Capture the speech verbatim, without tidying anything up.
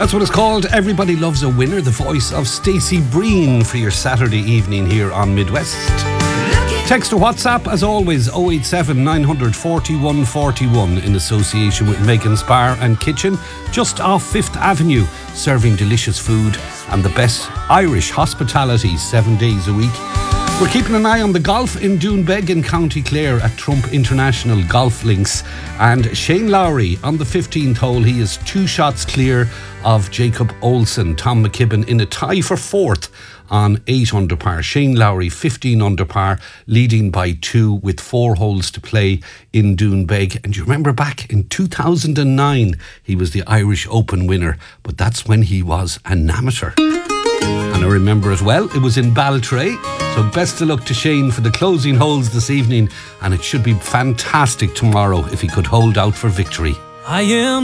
That's what it's called. Everybody Loves a Winner, the voice of Stacey Breen for your Saturday evening here on Midwest. Text or WhatsApp, as always, oh eight seven, nine hundred, forty-one forty-one in association with Megan's Bar and Kitchen, just off Fifth Avenue, serving delicious food and the best Irish hospitality seven days a week. We're keeping an eye on the golf in Doonbeg in County Clare at Trump International Golf Links. And Shane Lowry on the fifteenth hole, he is two shots clear of Jacob Olsen. Tom McKibben in a tie for fourth on eight under par. Shane Lowry fifteen under par, leading by two with four holes to play in Doonbeg. And you remember back in two thousand nine, he was the Irish Open winner, but that's when he was an amateur. And I remember as well, it was in Baltray. So best of luck to Shane for the closing holes this evening, and it should be fantastic tomorrow if he could hold out for victory. I am